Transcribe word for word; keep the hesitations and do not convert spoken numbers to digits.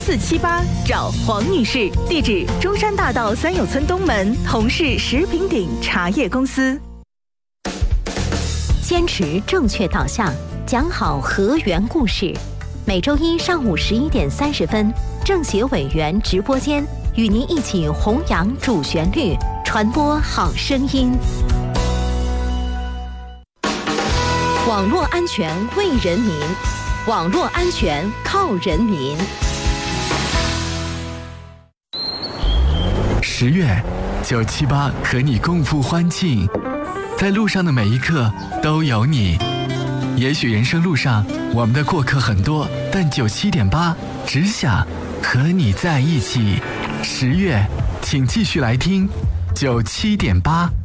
四七八找黄女士，地址中山大道三友村东门同是食品鼎茶叶公司。 坚持正确导向，讲好河源故事。每周一上午十一点三十分，政协委员直播间与您一起弘扬主旋律，传播好声音。网络安全为人民，网络安全靠人民。 十月，九七八和你共赴欢庆，在路上的每一刻都有你。也许人生路上我们的过客很多，但九七点八只想和你在一起。十月，请继续来听九七点八。